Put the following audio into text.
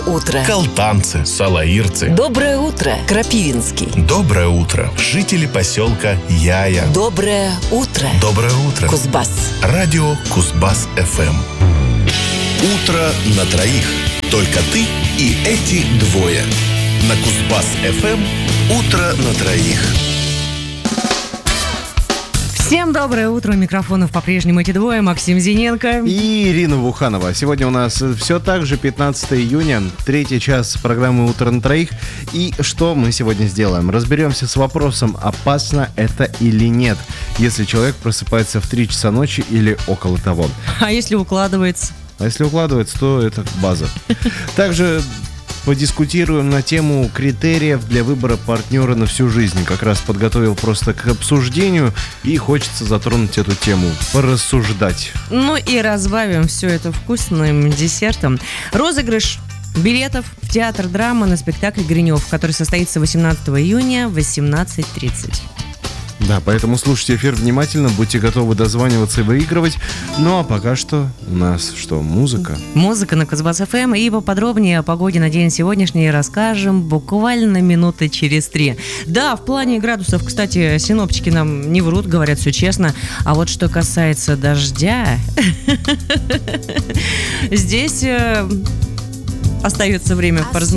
утро, Калтанцы, Салаирцы. доброе утро, Крапивинский. Доброе утро, жители поселка Яя. Доброе утро, Доброе утро, Кузбасс. радио Кузбасс-ФМ. Утро на троих. Только ты и эти двое. На Кузбасс-ФМ утро на троих. Всем доброе утро. У микрофонов по-прежнему эти двое. Максим Зиненко и Ирина Вуханова. Сегодня у нас все так же 15 июня, третий час программы «Утро на троих». И что мы сегодня сделаем? Разберемся с вопросом, опасно это или нет, если человек просыпается в 3 часа ночи или около того. А если укладывается? А если укладывается, то это база. Также подискутируем на тему критериев для выбора партнера на всю жизнь. Как раз подготовил просто к обсуждению, и хочется затронуть эту тему, порассуждать. Ну и разбавим все это вкусным десертом. Розыгрыш билетов в театр драмы на спектакль «Гринев», который состоится 18 июня в 18:30. Да, поэтому слушайте эфир внимательно, будьте готовы дозваниваться и выигрывать. Ну а пока что у нас что, музыка? Музыка на Кузбасс-ФМ, и поподробнее о погоде на день сегодняшний расскажем буквально минуты через 3. Да, в плане градусов, кстати, синоптики нам не врут, говорят все честно. А вот что касается дождя, здесь остается время поразмышлять.